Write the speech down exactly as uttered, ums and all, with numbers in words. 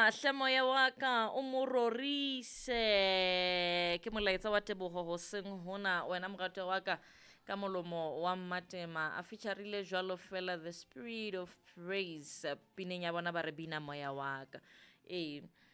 bina hle moya wa ka o mo rorise ke molaetsa wa tebogo go seng hona wena mogate wa ka ka molomo wa mmatema a featurile jwalo fela the spirit of praise pineng ya bona ba re bina moya wa ka ee